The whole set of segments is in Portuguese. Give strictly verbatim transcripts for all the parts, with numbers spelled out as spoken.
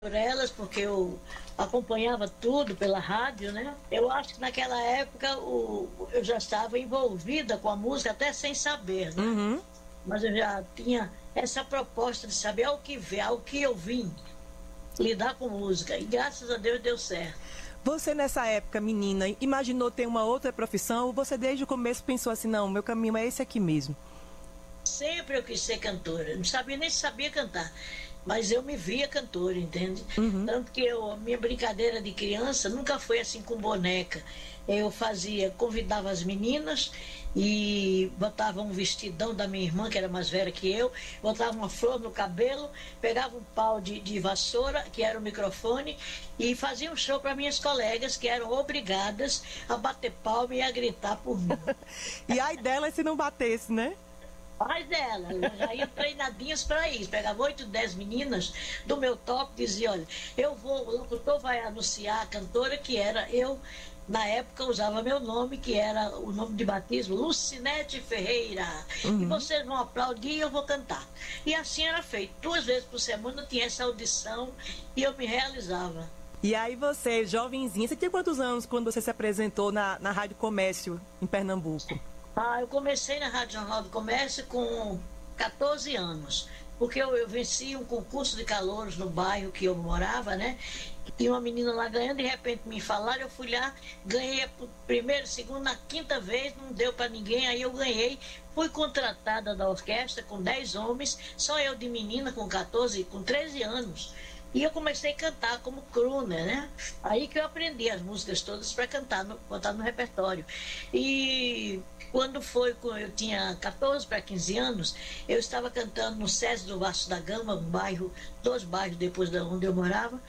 por elas, porque eu acompanhava tudo pela rádio, né? Eu acho que naquela época o, eu já estava envolvida com a música, até sem saber, né? Uhum. Mas eu já tinha essa proposta de saber ao que ver, ao que eu vim lidar com música. E graças a Deus deu certo. Você nessa época, menina, imaginou ter uma outra profissão? Ou você desde o começo pensou assim, não, meu caminho é esse aqui mesmo? Sempre eu quis ser cantora. Não sabia nem se sabia cantar. Mas eu me via cantora, entende? Uhum. Tanto que eu, a minha brincadeira de criança nunca foi assim com boneca. Eu fazia, convidava as meninas e botava um vestidão da minha irmã, que era mais velha que eu, botava uma flor no cabelo, pegava um pau de, de vassoura, que era o microfone, e fazia um show para minhas colegas, que eram obrigadas a bater palma e a gritar por mim. E ai dela se não batesse, né? Pais dela, já iam treinadinhas para isso. Pegava oito, dez meninas do meu top e dizia, olha, eu vou, o locutor vai anunciar a cantora que era eu, na época usava meu nome, que era o nome de batismo, Lucinete Ferreira. Uhum. E vocês vão aplaudir e eu vou cantar. E assim era feito. Duas vezes por semana tinha essa audição e eu me realizava. E aí você, jovenzinha, você tinha quantos anos quando você se apresentou na, na Rádio Comércio, em Pernambuco? Ah, eu comecei na Rádio Jornal do Comércio com catorze anos, porque eu, eu venci um concurso de calouros no bairro que eu morava, né? E uma menina lá ganhando, de repente me falaram, eu fui lá, ganhei a primeira, segunda, na quinta vez, não deu para ninguém, aí eu ganhei, fui contratada da orquestra com dez homens, só eu de menina com catorze, com treze anos. E eu comecei a cantar como crooner, né? Aí que eu aprendi as músicas todas para cantar, no, botar no repertório. E quando foi, eu tinha catorze para quinze anos, eu estava cantando no SESI do Vasco da Gama, um bairro, dois bairros depois de onde eu morava,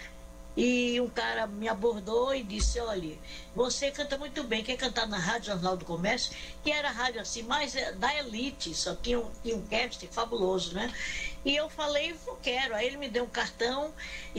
e um cara me abordou e disse, olha, você canta muito bem, quer cantar na Rádio Jornal do Comércio, que era a rádio assim, mais da elite, só tinha um, tinha um casting fabuloso, né? E eu falei, eu quero. Aí ele me deu um cartão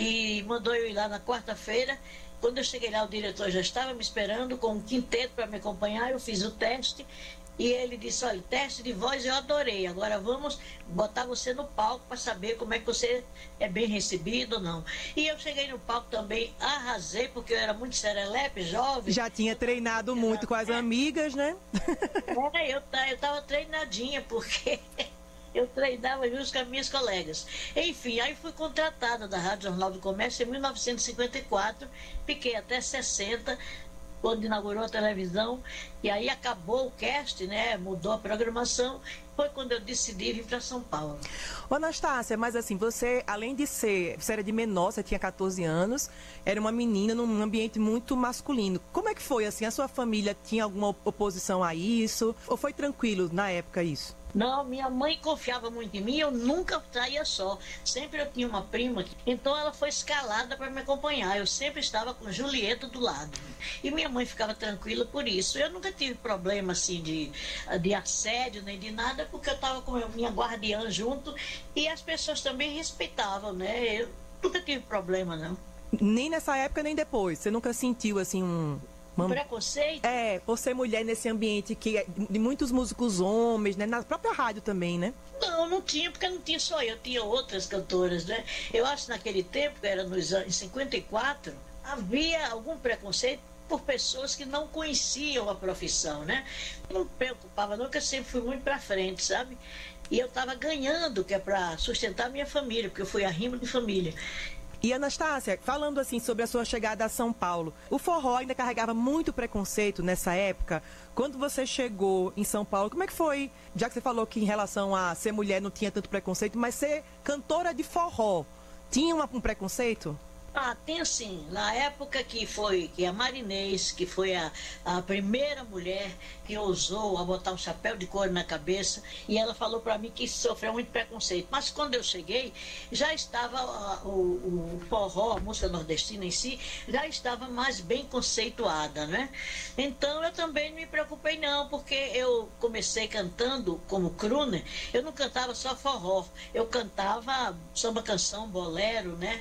e mandou eu ir lá na quarta-feira. Quando eu cheguei lá, o diretor já estava me esperando com um quinteto para me acompanhar, eu fiz o teste. E ele disse, olha, teste de voz eu adorei, agora vamos botar você no palco para saber como é que você é bem recebido ou não. E eu cheguei no palco também, arrasei, porque eu era muito serelepe, jovem. Já tinha treinado muito com as amigas, né? É, eu estava treinadinha, porque eu treinava junto com as minhas colegas. Enfim, aí fui contratada da Rádio Jornal do Comércio em mil novecentos e cinquenta e quatro, fiquei até sessenta, quando inaugurou a televisão, e aí acabou o cast, né? Mudou a programação. Foi quando eu decidi vir para São Paulo. Ô, Anastácia, mas assim, você, além de ser, você era de menor, você tinha catorze anos, era uma menina num ambiente muito masculino. Como é que foi, assim, a sua família tinha alguma oposição a isso? Ou foi tranquilo na época isso? Não, minha mãe confiava muito em mim, eu nunca saía só. Sempre eu tinha uma prima, então ela foi escalada para me acompanhar. Eu sempre estava com Julieta do lado. E minha mãe ficava tranquila por isso. Eu nunca tive problema assim de, de assédio nem de nada, porque eu estava com a minha guardiã junto e as pessoas também respeitavam, né? Eu nunca tive problema, não. Nem nessa época, nem depois? Você nunca sentiu, assim, um... Uma... preconceito? É, por ser mulher nesse ambiente que é de muitos músicos homens, né? Na própria rádio também, né? Não, não tinha, porque não tinha só eu, tinha outras cantoras, né? Eu acho que naquele tempo, que era nos anos, em cinquenta e quatro, havia algum preconceito por pessoas que não conheciam a profissão, né? Não me preocupava não, porque eu sempre fui muito pra frente, sabe? E eu estava ganhando, que é para sustentar a minha família, porque eu fui arrimo de família. E Anastácia, falando assim sobre a sua chegada a São Paulo, o forró ainda carregava muito preconceito nessa época. Quando você chegou em São Paulo, como é que foi? Já que você falou que em relação a ser mulher não tinha tanto preconceito, mas ser cantora de forró, tinha uma, um preconceito? Ah, tem sim. Na época que foi que a Marinês, que foi a, a primeira mulher que ousou a botar um chapéu de couro na cabeça, e ela falou para mim que sofreu muito preconceito. Mas quando eu cheguei, já estava a, o, o forró, a música nordestina em si, já estava mais bem conceituada, né? Então eu também não me preocupei não, porque eu comecei cantando como crooner, eu não cantava só forró, eu cantava samba canção, bolero, né?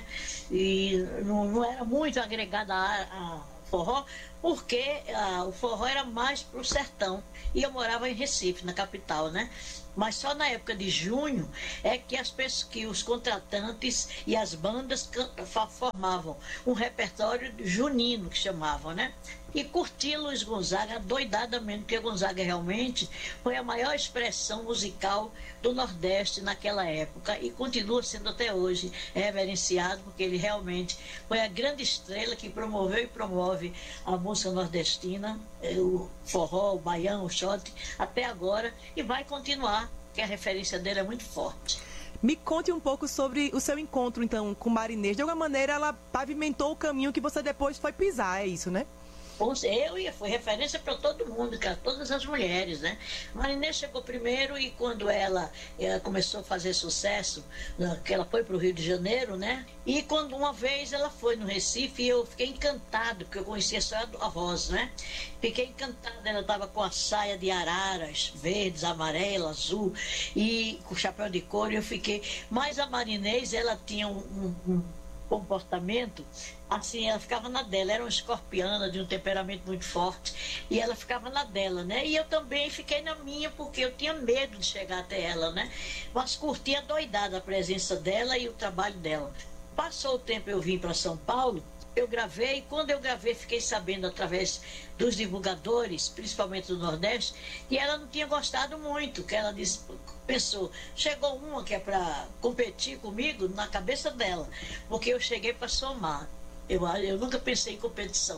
E Não, não era muito agregada a, a forró, porque a, o forró era mais pro sertão. E eu morava em Recife, na capital, né? Mas só na época de junho é que, as pessoas, que os contratantes e as bandas formavam um repertório junino, que chamavam, né? E curti Luiz Gonzaga doidadamente, porque Gonzaga realmente foi a maior expressão musical do Nordeste naquela época e continua sendo até hoje reverenciado, porque ele realmente foi a grande estrela que promoveu e promove a música nordestina, o forró, o baião, o xote, até agora, e vai continuar, porque a referência dele é muito forte. Me conte um pouco sobre o seu encontro, então, com Marinês. De alguma maneira, ela pavimentou o caminho que você depois foi pisar, é isso, né? Eu ia, foi referência para todo mundo, para todas as mulheres, né? Marinês chegou primeiro e quando ela, ela começou a fazer sucesso, que ela foi para o Rio de Janeiro, né? E quando uma vez ela foi no Recife, eu fiquei encantado, porque eu conhecia só a Rosa, né? Fiquei encantada, ela estava com a saia de araras, verdes, amarela, azul, e com chapéu de couro, e eu fiquei... Mas a Marinês, ela tinha um... um, um comportamento, assim, ela ficava na dela, era uma escorpiana de um temperamento muito forte, e ela ficava na dela, né? E eu também fiquei na minha, porque eu tinha medo de chegar até ela, né? Mas curtia doidada a presença dela e o trabalho dela. Passou o tempo, eu vim para São Paulo, eu gravei, e quando eu gravei, fiquei sabendo através dos divulgadores, principalmente do Nordeste, que ela não tinha gostado muito, que ela disse, pensou, chegou uma que é para competir comigo na cabeça dela, porque eu cheguei para somar. Eu, eu nunca pensei em competição.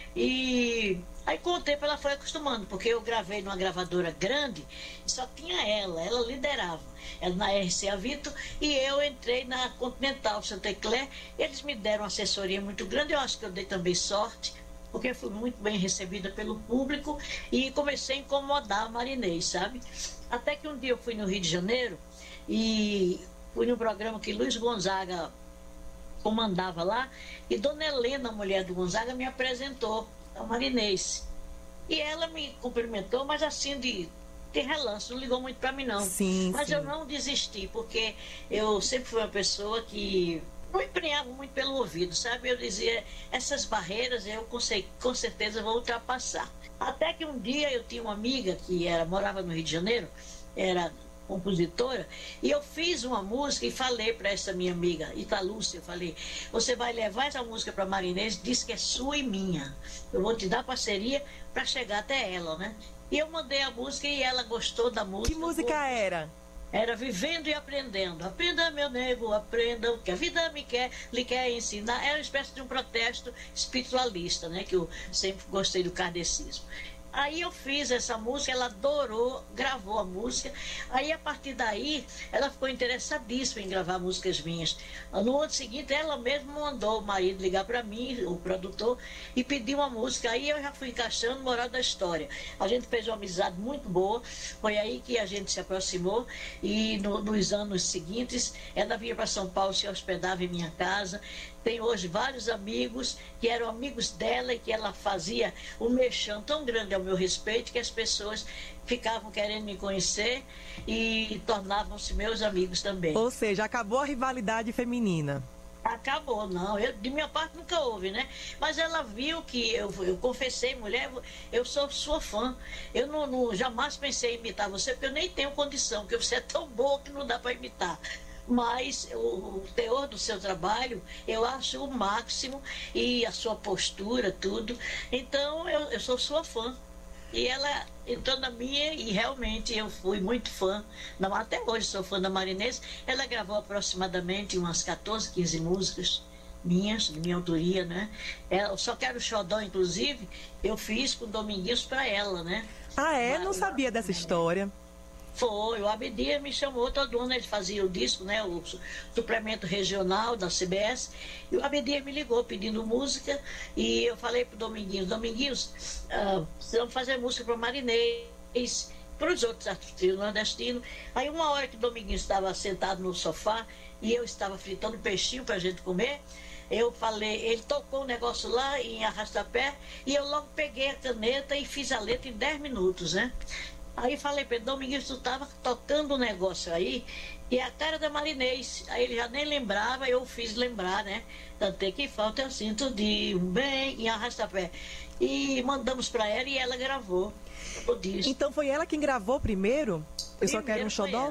E aí com o tempo ela foi acostumando, porque eu gravei numa gravadora grande e só tinha ela, ela liderava. Ela na R C A Vito e eu entrei na Continental Santa Eclé. Eles me deram uma assessoria muito grande, eu acho que eu dei também sorte, porque eu fui muito bem recebida pelo público e comecei a incomodar a Marinês, sabe? Até que um dia eu fui no Rio de Janeiro e fui num programa que Luiz Gonzaga comandava lá, e Dona Helena, a mulher do Gonzaga, me apresentou a Marinês. E ela me cumprimentou, mas assim de, de relance, não ligou muito para mim não. Sim, mas sim. Eu não desisti, porque eu sempre fui uma pessoa que não empenhava muito pelo ouvido, sabe? Eu dizia, essas barreiras eu com, com certeza vou ultrapassar. Até que um dia eu tinha uma amiga que era, morava no Rio de Janeiro, era compositora, e eu fiz uma música e falei para essa minha amiga Italúcia, eu falei, você vai levar essa música para Marinês, diz que é sua e minha, eu vou te dar parceria para chegar até ela, né? E eu mandei a música e ela gostou da música. Que música era? Era Vivendo e Aprendendo. Aprenda, meu nego, aprenda o que a vida me quer, lhe quer ensinar. Era uma espécie de um protesto espiritualista, né? Que eu sempre gostei do kardecismo. Aí eu fiz essa música, ela adorou, gravou a música. Aí, a partir daí, ela ficou interessadíssima em gravar músicas minhas. No ano seguinte, ela mesma mandou o marido ligar para mim, o produtor, e pediu uma música. Aí eu já fui encaixando Moral da História. A gente fez uma amizade muito boa, foi aí que a gente se aproximou. E no, nos anos seguintes, ela vinha para São Paulo, se hospedava em minha casa. Tem hoje vários amigos que eram amigos dela e que ela fazia um mexão tão grande ao meu respeito que as pessoas ficavam querendo me conhecer e tornavam-se meus amigos também. Ou seja, acabou a rivalidade feminina. Acabou, não. Eu, de minha parte nunca houve, né? Mas ela viu que eu, eu confessei, mulher, eu sou sua fã. Eu não, não, jamais pensei em imitar você, porque eu nem tenho condição, porque você é tão boa que não dá para imitar. Mas o, o teor do seu trabalho eu acho o máximo, e a sua postura, tudo. Então eu, eu sou sua fã. E ela entrou na minha e realmente eu fui muito fã. Não, até hoje sou fã da Marinês. Ela gravou aproximadamente umas quatorze, quinze músicas minhas, de minha autoria, né? Ela, Só Quero Xodó, inclusive, eu fiz com Dominguinhos para ela, né? Ah, é? Não sabia dessa história. Foi, o Abdias me chamou, todo ano ele fazia o disco, né, o suplemento regional da C B S, e o Abdias me ligou pedindo música, e eu falei para o Dominguinhos, Dominguinhos, uh, precisamos fazer música para Marinês, para os outros artistas nordestinos. Aí uma hora que o Dominguinhos estava sentado no sofá, e eu estava fritando peixinho para a gente comer, eu falei, ele tocou o negócio lá em arrastapé, e eu logo peguei a caneta e fiz a letra em dez minutos, né? Aí falei para ele, Dominguinhos, tu estava tocando um negócio aí E a cara da Marinês, aí ele já nem lembrava, eu fiz lembrar, né? Até que falta eu sinto de um bem em arrasta-pé. E mandamos para ela e ela gravou o disco. Então foi ela quem gravou primeiro? Eu Só Quero um Xodó?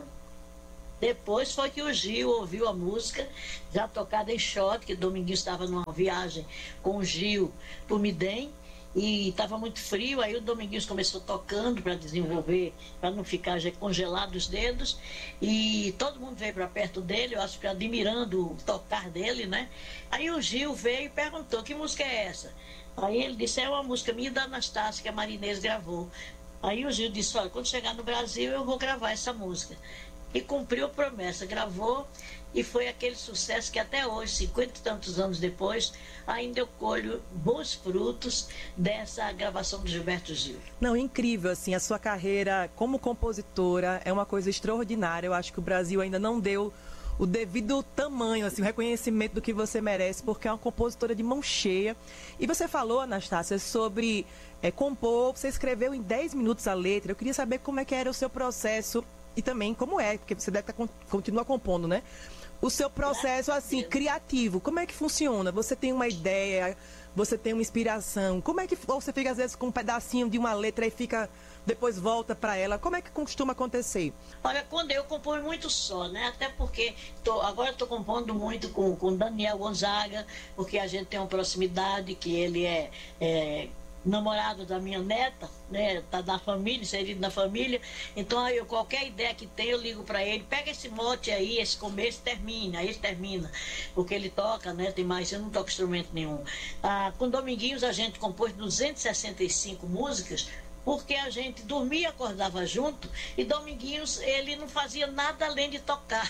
Depois foi que o Gil ouviu a música, já tocada em shot, que Dominguinhos estava numa viagem com o Gil por Midem, e estava muito frio, aí o Dominguinhos começou tocando para desenvolver, para não ficar já congelado os dedos, e todo mundo veio para perto dele, eu acho que admirando o tocar dele, né? Aí o Gil veio e perguntou, que música é essa? Aí ele disse, é uma música minha da Anastácia, que a Marinês gravou. Aí o Gil disse, olha, quando chegar no Brasil eu vou gravar essa música. E cumpriu a promessa, gravou, e foi aquele sucesso que até hoje, cinquenta e tantos anos depois, ainda eu colho bons frutos dessa gravação do Gilberto Gil. Não, incrível, assim, a sua carreira como compositora é uma coisa extraordinária. Eu acho que o Brasil ainda não deu o devido tamanho, assim, o reconhecimento do que você merece, porque é uma compositora de mão cheia. E você falou, Anastácia, sobre é, compor, você escreveu em dez minutos a letra. Eu queria saber como é que era o seu processo e também como é, porque você deve estar, continua compondo, né? O seu processo, assim, criativo, como é que funciona? Você tem uma ideia, você tem uma inspiração, como é que você fica, às vezes, com um pedacinho de uma letra e fica, depois volta para ela, como é que costuma acontecer? Olha, quando eu componho muito só, né? Até porque tô, agora estou compondo muito com, com Daniel Gonzaga, porque a gente tem uma proximidade, que ele é... é namorado da minha neta, né, tá da família, inserido na família, então eu, qualquer ideia que tem, eu ligo para ele, pega esse mote aí, esse começo, termina, aí ele termina, porque ele toca, né, tem mais, eu não toco instrumento nenhum. Ah, com Dominguinhos a gente compôs duzentas e sessenta e cinco músicas, porque a gente dormia e acordava junto, e Dominguinhos, ele não fazia nada além de tocar.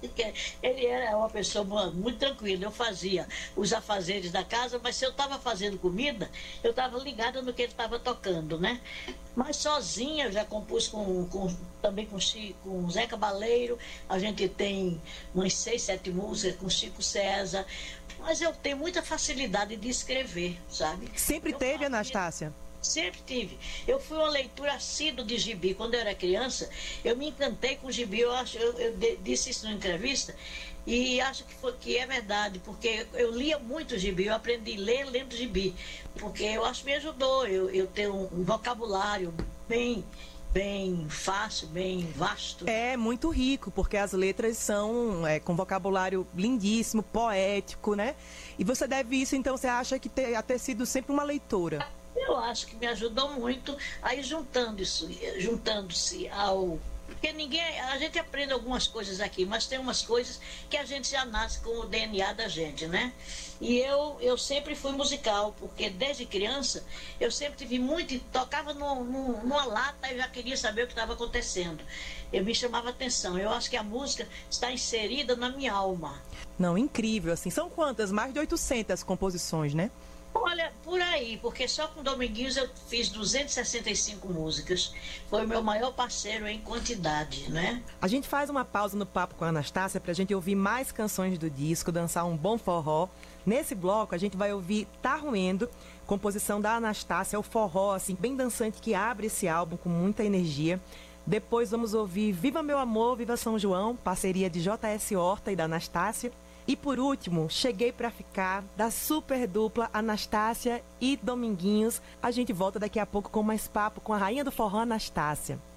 Ele era uma pessoa muito tranquila, eu fazia os afazeres da casa, mas se eu estava fazendo comida, eu estava ligada no que ele estava tocando, né? Mas sozinha eu já compus com, com, também com, Chico, com Zé Cabaleiro, a gente tem umas seis, sete músicas com Chico César, mas eu tenho muita facilidade de escrever, sabe? Sempre eu teve, fazia... Anastácia? Sempre tive. Eu fui uma leitura assídua de gibi. Quando eu era criança, eu me encantei com gibi. Eu, acho, eu, eu disse isso numa entrevista e acho que, foi, que é verdade, porque eu lia muito gibi. Eu aprendi a ler lendo gibi, porque eu acho que me ajudou. Eu, eu tenho um vocabulário bem... bem fácil, bem vasto. É muito rico, porque as letras são é, com vocabulário lindíssimo, poético, né? E você deve isso, então, você acha que ter, ter sido sempre uma leitora? Eu acho que me ajudou muito, aí juntando isso, juntando-se ao... Porque ninguém... A gente aprende algumas coisas aqui, mas tem umas coisas que a gente já nasce com o D N A da gente, né? E eu, eu sempre fui musical, porque desde criança eu sempre tive muito... Tocava no, no, numa lata e já queria saber o que estava acontecendo. Eu me chamava atenção. Eu acho que a música está inserida na minha alma. Não, incrível, assim. São quantas? Mais de oitocentas composições, né? Olha, por aí, porque só com Dominguinhos eu fiz duzentas e sessenta e cinco músicas. Foi o meu maior parceiro em quantidade, né? A gente faz uma pausa no papo com a Anastácia pra gente ouvir mais canções do disco, dançar um bom forró. Nesse bloco a gente vai ouvir Tá Ruendo, composição da Anastácia, o forró, assim, bem dançante que abre esse álbum com muita energia. Depois vamos ouvir Viva Meu Amor, Viva São João, parceria de J S Horta e da Anastácia. E por último, Cheguei Pra Ficar, da super dupla Anastácia e Dominguinhos. A gente volta daqui a pouco com mais papo com a rainha do forró, Anastácia.